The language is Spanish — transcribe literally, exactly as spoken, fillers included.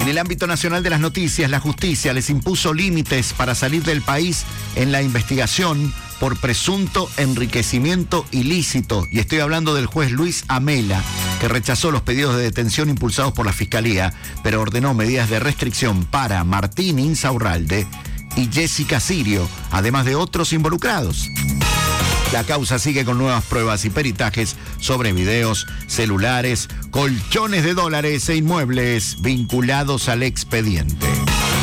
el ámbito nacional de las noticias, la justicia les impuso límites para salir del país en la investigación por presunto enriquecimiento ilícito. Y estoy hablando del juez Luis Amela, que rechazó los pedidos de detención impulsados por la Fiscalía, pero ordenó medidas de restricción para Martín Insaurralde y Jessica Sirio, además de otros involucrados. La causa sigue con nuevas pruebas y peritajes sobre videos, celulares, colchones de dólares e inmuebles vinculados al expediente.